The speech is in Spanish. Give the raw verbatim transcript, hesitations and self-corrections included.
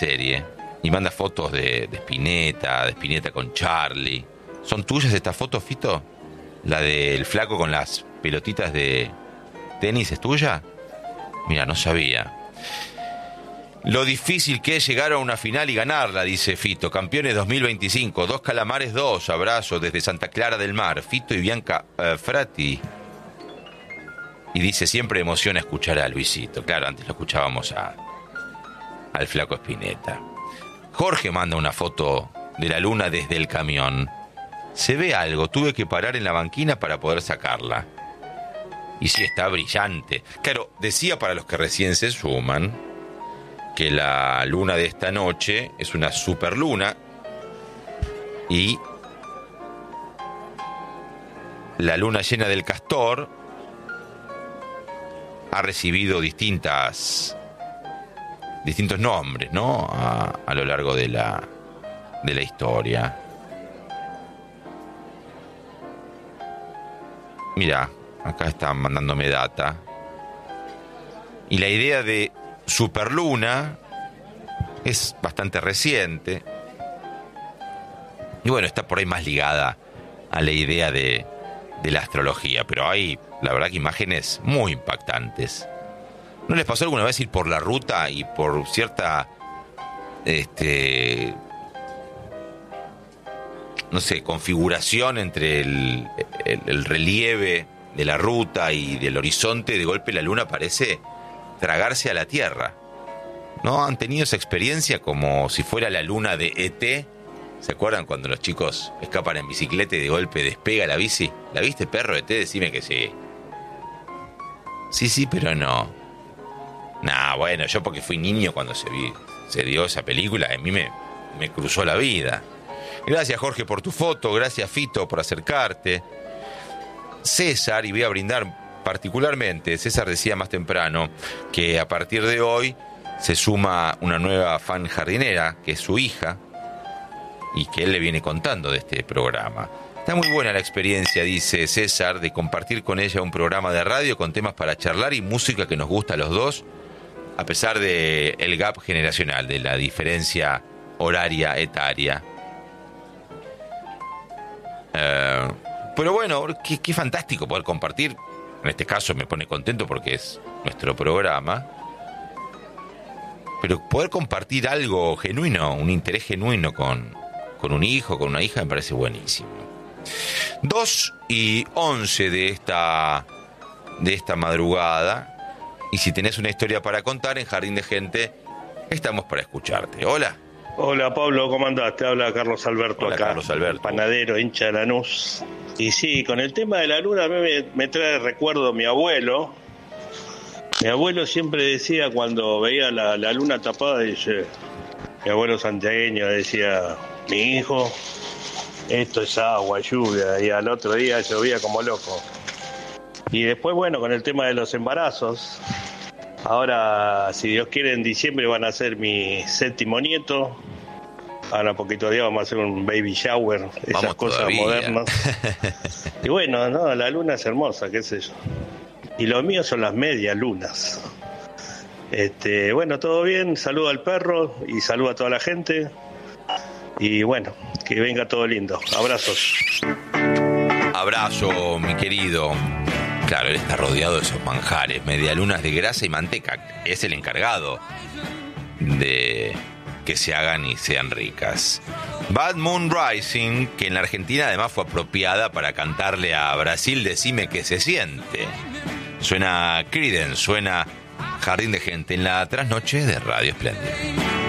serie. Y manda fotos de, de Spinetta, de Spinetta con Charlie. ¿Son tuyas estas fotos, Fito? ¿La del flaco con las pelotitas de tenis es tuya? Mira, no sabía. Lo difícil que es llegar a una final y ganarla, dice Fito. Campeones dos mil veinticinco, dos calamares, dos. Abrazo desde Santa Clara del Mar. Fito y Bianca uh, Frati. Y dice, siempre emociona escuchar a Luisito. Claro, antes lo escuchábamos a, al flaco Spinetta. Jorge manda una foto de la luna desde el camión. Se ve algo, tuve que parar en la banquina para poder sacarla. Y sí, está brillante. Claro, decía para los que recién se suman que la luna de esta noche es una superluna y la luna llena del Castor ha recibido distintas distintos nombres, ¿no? A, a lo largo de la de la historia. Mira, acá están mandándome data. Y la idea de superluna es bastante reciente. Y bueno, está por ahí más ligada a la idea de, de la astrología. Pero hay, la verdad, que imágenes muy impactantes. ¿No les pasó alguna vez ir por la ruta y por cierta, este, no sé, configuración entre el, el, el relieve de la ruta y del horizonte, de golpe la luna parece tragarse a la Tierra? ¿No han tenido esa experiencia como si fuera la luna de E T? ¿Se acuerdan cuando los chicos escapan en bicicleta y de golpe despega la bici? ¿La viste, perro E T? Decime que sí. Sí, sí, pero no. Nah, bueno, yo porque fui niño cuando se, vi, se dio esa película, a mí me, me cruzó la vida. Gracias, Jorge, por tu foto. Gracias, Fito, por acercarte. César, y voy a brindar particularmente, César decía más temprano que a partir de hoy se suma una nueva fan jardinera, que es su hija, y que él le viene contando de este programa. Está muy buena la experiencia, dice César, de compartir con ella un programa de radio con temas para charlar y música que nos gusta a los dos, a pesar de el gap generacional, de la diferencia horaria, etaria. Eh, pero bueno, qué, qué fantástico poder compartir. En este caso me pone contento porque es nuestro programa. Pero poder compartir algo genuino, un interés genuino con, con un hijo, con una hija, me parece buenísimo. Dos y once de esta, de esta madrugada. Y si tenés una historia para contar en Jardín de Gente, estamos para escucharte. Hola. Hola Pablo, ¿cómo andás? Te habla Carlos Alberto. Hola, acá, Carlos Alberto. Panadero, hincha de Lanús. Y sí, con el tema de la luna a mí me, me trae recuerdo mi abuelo. Mi abuelo siempre decía cuando veía la, la luna tapada, dice, mi abuelo santiagueño decía, mi hijo, esto es agua, lluvia, y al otro día llovía como loco. Y después, bueno, con el tema de los embarazos, ahora, si Dios quiere, en diciembre van a ser mi séptimo nieto. Ahora, a poquitos días vamos a hacer un baby shower, esas vamos cosas todavía. modernas. Y bueno, no, la luna es hermosa, qué sé yo. Y lo mío son las medias lunas. Este, bueno, todo bien, saludo al perro y saludo a toda la gente. Y bueno, que venga todo lindo. Abrazos. Abrazo, mi querido. Claro, él está rodeado de esos manjares, medialunas de grasa y manteca. Es el encargado de que se hagan y sean ricas. Bad Moon Rising, que en la Argentina además fue apropiada para cantarle a Brasil Decime que se siente. Suena Creedence, suena Jardín de Gente en la trasnoche de Radio Espléndida.